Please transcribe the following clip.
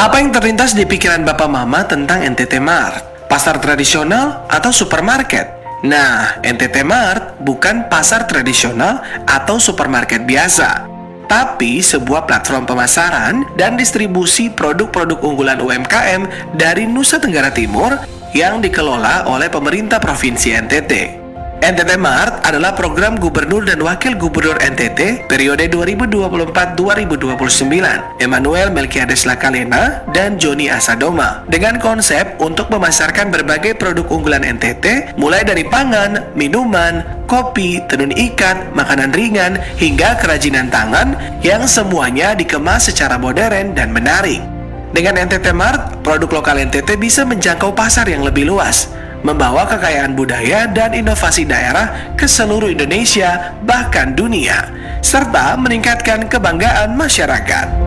Apa yang terlintas di pikiran Bapak Mama tentang NTT Mart? Pasar tradisional atau supermarket? Nah, NTT Mart bukan pasar tradisional atau supermarket biasa, tapi sebuah platform pemasaran dan distribusi produk-produk unggulan UMKM dari Nusa Tenggara Timur yang dikelola oleh pemerintah Provinsi NTT. NTT Mart adalah program Gubernur dan Wakil Gubernur NTT periode 2024-2029, Emmanuel Melkiades Lakalena dan Joni Asadoma, dengan konsep untuk memasarkan berbagai produk unggulan NTT, mulai dari pangan, minuman, kopi, tenun ikat, makanan ringan, hingga kerajinan tangan yang semuanya dikemas secara modern dan menarik. Dengan NTT Mart, produk lokal NTT bisa menjangkau pasar yang lebih luas, membawa kekayaan budaya dan inovasi daerah ke seluruh Indonesia, bahkan dunia, serta meningkatkan kebanggaan masyarakat.